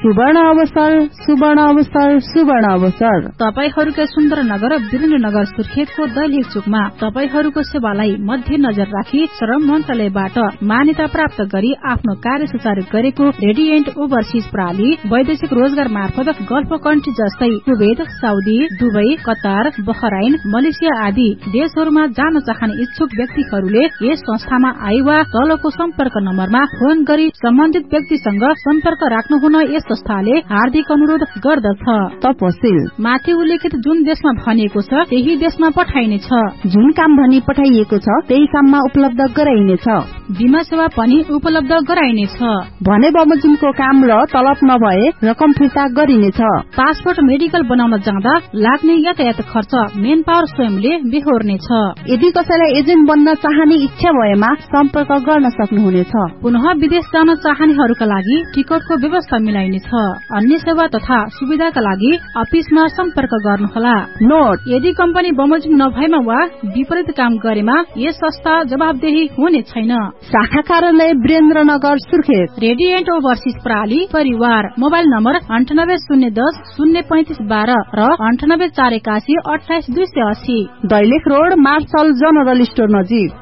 सुवर्ण अवसर, सुवर्ण अवसर, सुवर्ण अवसर। तपाईहरूका सुन्दरनगर वीरेन्द्रनगर सुर्खेतको दैलेख चोकमा तपाईहरूको सेवालाई मध्यनजर राखी श्रम मन्त्रालयबाट मान्यता प्राप्त गरी आफ्नो कार्य सुचारू गरेको रेडिएन्ट ओभरसिज प्रणाली वैदेशिक रोजगार मार्फत गल्फ कन्ट्री जस्तै Kuwait, Saudi, Dubai, Qatar, Bahrain, Malaysia आदि देशहरूमा जान चाहने इच्छुक व्यक्तिहरूले यस संस्थामा आए वा तलको सम्पर्क नम्बरमा फोन गरी सम्बन्धित व्यक्तिसँग सम्पर्क राख्नुहुन यस संस्थाले हार्दिक अनुरोध गर्दछ। तपसिल माथि उल्लेखित जुन देशमा भनिएको छ त्यही देशमा पठाइनेछ। जुन काम भनी पठाइएको छ त्यही काममा उपलब्ध गराइनेछ। बीमा सेवा पनि उपलब्ध गराइनेछ। भने बमोजिमको काम र तलब नभए रकम फिर्ता गरिनेछ। पासपोर्ट मेडिकल बनाउन जाँदा लाग्ने यातायात खर्च मेन पावर स्वयंले बेहोर्नेछ। यदि कसैलाई एजेन्ट बन्न चाहने इच्छा भएमा सम्पर्क गर्न सक्नुहुनेछ। पुनः विदेश जान चाहनेहरूका लागि टिकटको व्यवस्था मिलाइनेछ। अन्य सेवा तथा सुविधाका लागि अफिसमा सम्पर्क गर्नुहोला। नोट, यदि कम्पनी बमोजिम नभएमा वा विपरीत काम गरेमा यस संस्था जवाबदेही हुने छैन। शाखा कार्यालय वीरेन्द्रनगर सुर्खेत। रेडिएन्ट ओभरसिज प्रणाली परिवार। मोबाइल नम्बर 980110 03512 र 9841 28280। Dailekh road marshal general store नजिक।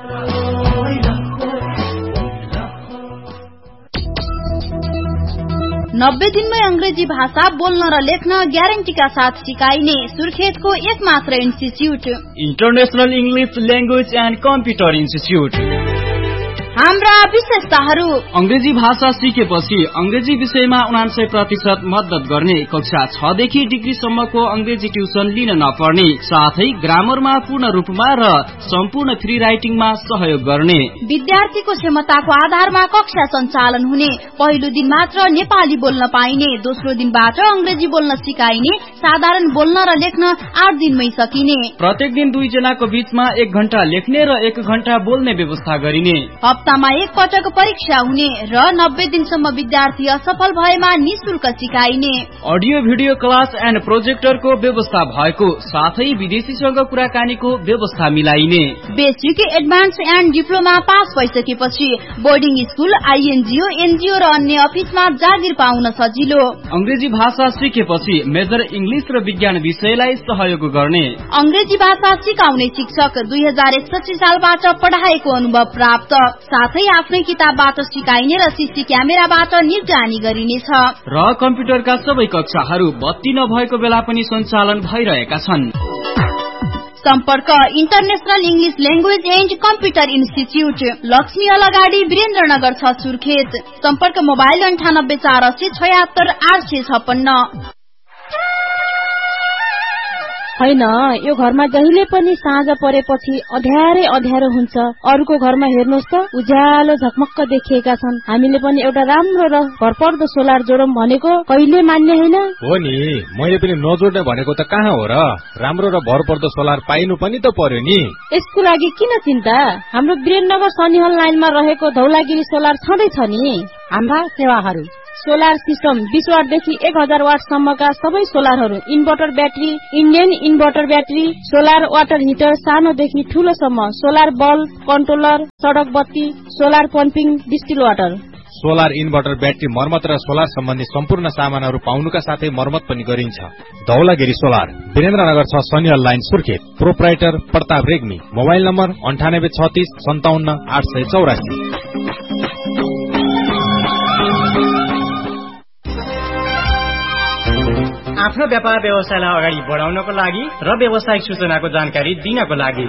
नब्बे दिनमै अंग्रेजी भाषा बोल्न र लेख्न ग्यारेन्टीका साथ सिकाइने सुर्खेतको एक मात्र institute international English language and computer institute. हाम्रा विशेषताहरू: अंग्रेजी भाषा सिकेपछि अंग्रेजी विषयमा 99% मद्दत गर्ने, कक्षा 6 देखि डिग्रीसम्मको अंग्रेजी ट्युसन लिन नपर्ने, साथै ग्रामरमा पूर्ण रूपमा र सम्पूर्ण फ्री राइटिङमा सहयोग गर्ने। विद्यार्थीको क्षमताको आधारमा कक्षा सञ्चालन हुने, पहिलो दिन मात्र नेपाली बोल्न पाइने, दोस्रो दिनबाट अंग्रेजी बोल्न सिकाइने, साधारण बोल्न र लेख्न 8 दिनमै सकिने। प्रत्येक दिन 2 जनाको बीचमा 1 घण्टा लेख्ने र 1 घण्टा बोल्ने व्यवस्था गरिने। हप्तामा एक पटक परीक्षा हुने र 90 दिनसम्म विद्यार्थी असफल भएमा निशुल्क सिकाइने। अडियो भिडियो क्लास एन्ड प्रोजेक्टरको व्यवस्था भएको, साथै विदेशीसँग कुराकानीको व्यवस्था मिलाइने। Basic, advance and diploma pass भइसकेपछि बोर्डिङ स्कुल, आइएनजिओ, एनजिओ र अन्य अफिसमा जागिर पाउन सजिलो। अंग्रेजी भाषा सिकेपछि मेजर इंग्लिश र विज्ञान विषयलाई सहयोग गर्ने। अंग्रेजी भाषा सिकाउने शिक्षक 2061 सालबाट पढाएको अनुभव प्राप्त, साथै आफ्नै किताबबाट सिकाइने र सीसी क्यामेराबाट निगरानी गरिनेछ। र कम्प्युटरका सबै कक्षाहरू बत्ती नभएको बेला पनि सञ्चालन भइरहेका छन्। सम्पर्क international English language and computer institute, Lakshmi अलगाडी Birendranagar 6 Surkhet. सम्पर्क मोबाइल 98 480 76 856। हैन, यो घरमा जहिले पनि साँझ परेपछि अध्यारो हुन्छ। अरूको घरमा हेर्नुहोस् त उज्यालो झकमक्क देखिएका छन्। हामीले पनि एउटा राम्रो र भरपर्दो सोलर जोडौं भनेको कहिले मान्ने हैन। हो नि, मैले पनि नजोड्ने भनेको त कहाँ हो र। राम्रो र भरपर्दो सोलर पाइनु पनि त पर्यो नि। यसको लागि किन चिन्ता, हाम्रो वीरेन्द्रनगर सनिहल लाइनमा रहेको धौलागिरी सोलर छँदैछ नि। हाम्रा सेवाहरू: सोलर सिस्टम 20 वाटदेखि 1000 वाटसम्मका सबै सोलरहरू, inverter battery, Indian inverter battery, solar water heater सानोदेखि ठूलोसम्म, सोलर बल्ब, कन्ट्रोलर, सडक बत्ती, solar pumping, distil water. Solar inverter battery मर्मत र सोलर सम्बन्धी सम्पूर्ण सामानहरू पाउनुका साथै मर्मत पनि गरिन्छ। Dhaulagiri solar, Birendranagar 6 सनिहल line Surkhet. Proprietor Pratap Regmi. Mobile number 9836 57 884। आफ्नो व्यापार व्यवसायलाई अगाडि बढाउनको लागि र व्यावसायिक सूचनाको जानकारी दिनको लागि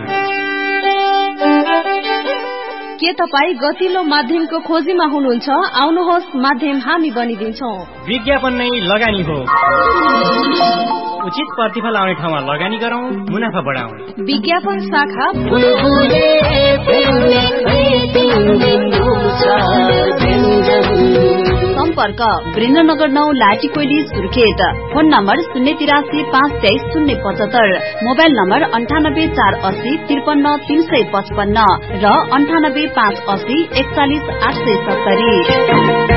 के तपाईँ गतिलो माध्यमको खोजीमा हुनुहुन्छ? आउनुहोस्, माध्यम हामी बनिदिन्छौँ। विज्ञापन नै लगानी हो। उचित प्रतिफल आउने ठाउँमा लगानी गरौँ, मुनाफा बढाउँ। विज्ञापन शाखा सम्पर्क वीरेन्द्रनगर 9 लाटी कोइली Surkhet. Phone number 083 523 075, mobile number 98 480 53 355 र 98 580 41 870।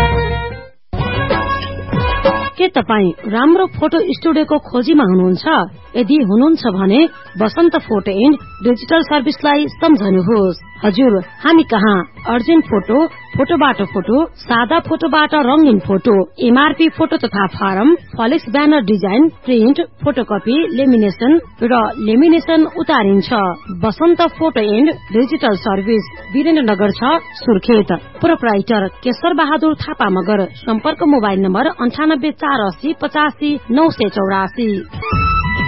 के तपाईँ राम्रो फोटो स्टुडियोको खोजीमा हुनुहुन्छ? यदि हुनुहुन्छ भने बसन्त फोटो एन्ड डिजिटल सर्भिसलाई सम्झनुहोस्। हजुर, हामी कहाँ अर्जेन्ट फोटो, फोटोबाट फोटो, सादा फोटोबाट रंगीन फोटो, एमआरपी फोटो तथा form, flex banner design, print, photocopy, lamination र lamination उतारिन्छ। Basant photo and digital service, Birendranagar 6 Surkhet. Proprietor केशर बहादुर थापा मगर। सम्पर्क मोबाइल नम्बर 98 480 85 984।